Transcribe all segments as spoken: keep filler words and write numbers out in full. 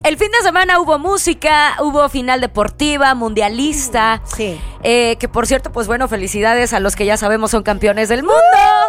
El fin de semana hubo música, hubo final deportiva, mundialista. Sí. Eh, que por cierto, pues bueno, felicidades a los que ya sabemos son campeones del mundo.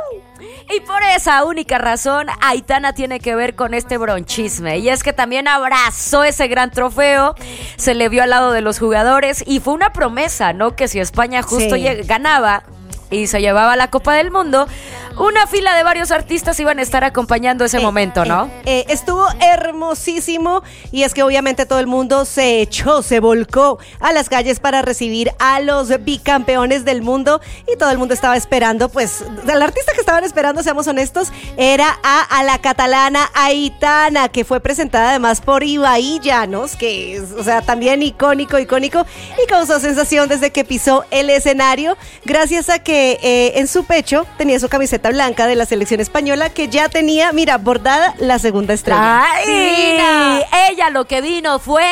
Y por esa única razón, Aitana tiene que ver con este bronchisme. Y es que también abrazó ese gran trofeo, se le vio al lado de los jugadores y fue una promesa, ¿no? Que si España justo Sí. lleg- ganaba y se llevaba la Copa del Mundo, una fila de varios artistas iban a estar acompañando ese Eh, momento, ¿no? eh, eh, estuvo hermosísimo y es que obviamente todo el mundo se echó, se volcó a las calles para recibir a los bicampeones del mundo y todo el mundo estaba esperando, pues, el artista que estaban esperando, seamos honestos, era a, a la catalana Aitana, que fue presentada además por Ibai Llanos, que es, o sea, también icónico, icónico y causó sensación desde que pisó el escenario, gracias a que eh, en su pecho tenía su camiseta blanca de la selección española que ya tenía, mira, bordada la segunda estrella. ¡Ay! Divina. Ella lo que vino fue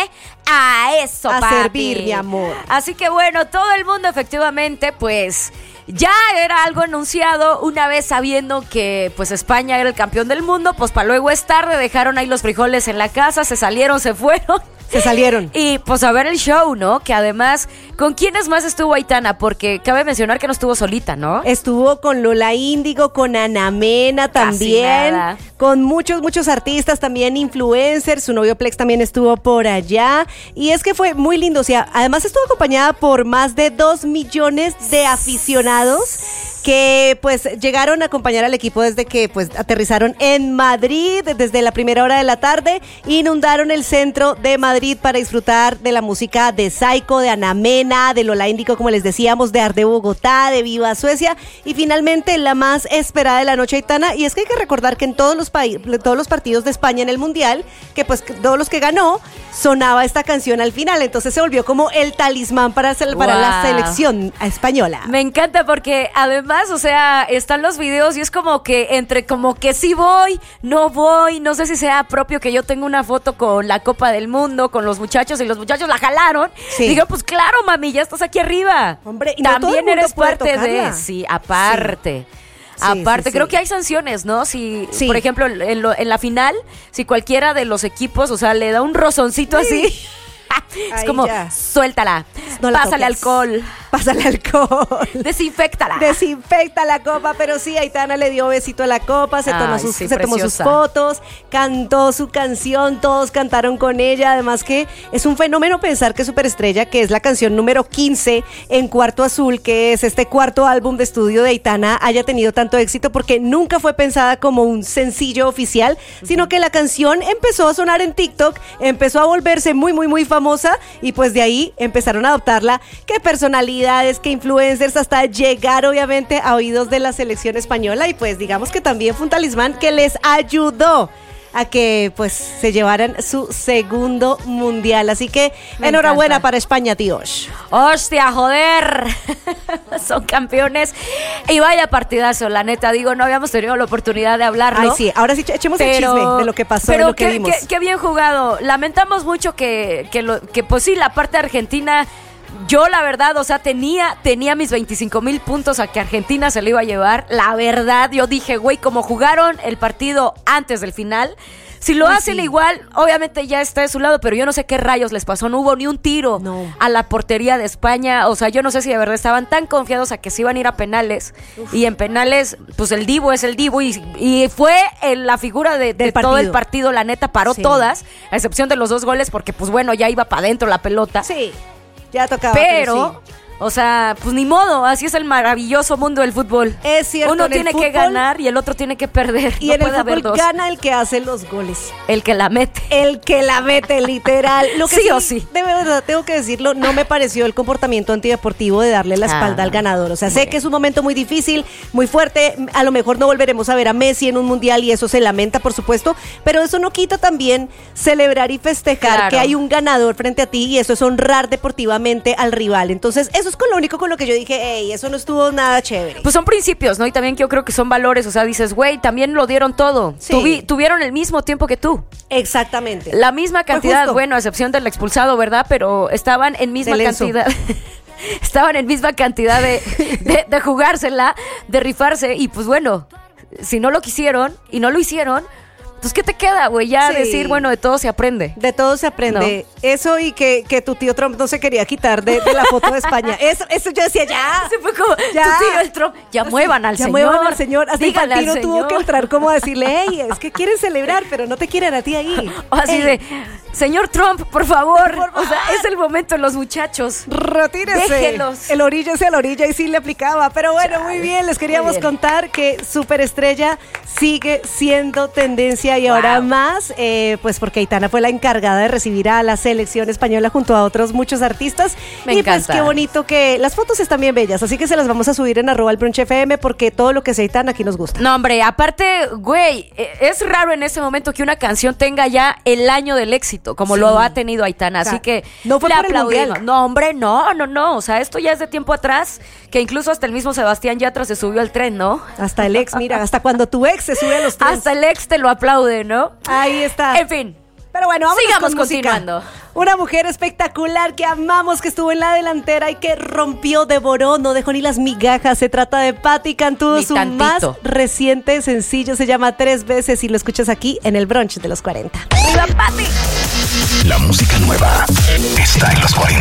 a eso, A papi. servir, mi amor. Así que bueno, todo el mundo efectivamente, pues, ya era algo anunciado una vez sabiendo que, pues, España era el campeón del mundo, pues, para luego es tarde, dejaron ahí los frijoles en la casa, se salieron, se fueron. Se salieron. Y pues a ver el show, ¿no? Que además, ¿con quiénes más estuvo Aitana? Porque cabe mencionar que no estuvo solita, ¿no? Estuvo con Lola Índigo, con Ana Mena también, nada. con muchos, muchos artistas, también influencers, su novio Plex también estuvo por allá, y es que fue muy lindo, o sea, además estuvo acompañada por más de dos millones de aficionados que pues llegaron a acompañar al equipo desde que pues aterrizaron en Madrid, desde la primera hora de la tarde, inundaron el centro de Madrid para disfrutar de la música de Saiko, de Ana Mena, de Lola Índigo, como les decíamos, de Arde Bogotá, de Viva Suecia, y finalmente la más esperada de la noche, Aitana, y es que hay que recordar que en todos los países, todos los partidos de España en el Mundial, que pues todos los que ganó, sonaba esta canción al final, entonces se volvió como el talismán para, para Wow. la selección española. Me encanta porque además, o sea, están los videos y es como que entre como que sí voy, no voy, no sé si sea propio que yo tenga una foto con la Copa del Mundo, con los muchachos y los muchachos la jalaron. Sí. Digo, pues claro, mami, ya estás aquí arriba. Hombre, y no todo el también mundo eres puede parte de, tocarla. sí, aparte. Sí, Aparte, sí, sí. creo que hay sanciones, ¿no? Si, Sí. por ejemplo, en, lo- en la final, si cualquiera de los equipos, o sea, le da un rozoncito así, es Ahí como, ya. suéltala, No la pásale toques. alcohol, Pásale alcohol. desinféctala. Desinfecta la copa, pero sí, Aitana le dio besito a la copa, se, tomó Ay, sus, sí, se tomó sus preciosa. fotos, cantó su canción, todos cantaron con ella, además que es un fenómeno pensar que Superestrella, que es la canción número quince en Cuarto Azul, que es este cuarto álbum de estudio de Aitana, haya tenido tanto éxito porque nunca fue pensada como un sencillo oficial, sino que la canción empezó a sonar en TikTok, empezó a volverse muy, muy, muy famosa y pues de ahí empezaron a adoptarla, que personalidades, que influencers, hasta llegar obviamente a oídos de la selección española y pues digamos que también fue un talismán que les ayudó a que pues se llevaran su segundo mundial, así que Me enhorabuena encanta. para España, tíos. Hostia, joder, son campeones y vaya partidazo, la neta, digo, no habíamos tenido la oportunidad de hablarlo. Ay, sí, ahora sí echemos el chisme de lo que pasó, de pero lo que qué, vimos. qué- qué bien jugado. Lamentamos mucho que, que, lo, que pues sí, la parte de Argentina, yo la verdad, o sea, tenía, tenía mis veinticinco mil puntos a que Argentina se lo iba a llevar. La verdad, yo dije, güey, como jugaron el partido antes del final, si lo Uy, hacen sí. igual, obviamente ya está de su lado, pero yo no sé qué rayos les pasó. No hubo ni un tiro No. a la portería de España. O sea, yo no sé si de verdad estaban tan confiados a que se iban a ir a penales. Y en penales, pues el Divo es el Divo. Y, y fue en la figura de, de Del todo el partido. partido. La neta paró Sí. todas, a excepción de los dos goles, porque pues bueno, ya iba para adentro la pelota. Sí, ya tocaba. Pero, sí. o sea, pues ni modo, así es el maravilloso mundo del fútbol. Es cierto, Uno en el tiene que fútbol- ganar y el otro tiene que perder. Y no en el puede haber fútbol dos. gana el que hace los goles. El que la mete. El que la mete, literal. Lo que Sí o sí. De verdad, tengo que decirlo, no me pareció el comportamiento antideportivo de darle la espalda Ah, al ganador. O sea, sé bueno. que es un momento muy difícil, muy fuerte. A lo mejor no volveremos a ver a Messi en un mundial y eso se lamenta, por supuesto. Pero eso no quita también celebrar y festejar Claro. que hay un ganador frente a ti y eso es honrar deportivamente al rival. Entonces, eso es con lo único con lo que yo dije, hey, eso no estuvo nada chévere. Pues son principios, ¿no? Y también yo creo que son valores. O sea, dices, güey, también lo dieron todo. Sí. Tuvi- tuvieron el mismo tiempo que tú. Exactamente. La misma cantidad, justo. bueno, a excepción del expulsado, ¿verdad? Pero estaban en misma Del Enzo. cantidad. Estaban en misma cantidad de, de, de jugársela, de rifarse. Y pues bueno, si no lo quisieron y no lo hicieron, Entonces, ¿qué te queda, güey? Ya Sí. decir, bueno, de todo se aprende. De todo se aprende. Eso y que, que tu tío Trump no se quería quitar de, de la foto de España. Eso, eso yo decía, ya. Se fue como, Ya. tu tío el Trump, ya muevan al ya señor. muevan al señor. Hasta Dígale al Infantino tuvo señor. que entrar como a decirle, hey, es que quieren celebrar, pero no te quieren a ti ahí. O así Ey, de, señor Trump, por favor. Por O sea, favor. es el momento de los muchachos. Retírese. Déjelos. El orillo a la orilla y sí le aplicaba. Pero bueno, Chale. muy bien. Les queríamos Muy bien. contar que Superestrella sigue siendo tendencia y Wow. ahora más, eh, pues porque Aitana fue la encargada de recibir a la selección española junto a otros muchos artistas. Me y encanta. pues qué bonito que las fotos están bien bellas. Así que se las vamos a subir en arroba el brunch F M porque todo lo que sea Aitana aquí nos gusta. No, hombre, aparte, güey, eh, es raro en ese momento que una canción tenga ya el año del éxito, como Sí. lo ha tenido Aitana. O sea, Así que no fue le por el aplaudimos. mundial. No, hombre, no, no, no. O sea, esto ya es de tiempo atrás, que incluso hasta el mismo Sebastián Yatra se subió al tren, ¿no? Hasta el ex, mira, hasta cuando tu ex se sube a los tres. Hasta el ex te lo aplaude, ¿no? Ahí está. En fin. Pero bueno, vamos Sigamos con música. continuando. Una mujer espectacular que amamos, que estuvo en la delantera y que rompió, devoró, no dejó ni las migajas. Se trata de Patti Cantú. Ni Su tantito. más reciente sencillo se llama Tres Veces y lo escuchas aquí en el brunch de los cuarenta. ¡Viva Patti! La música nueva está en los cuarenta.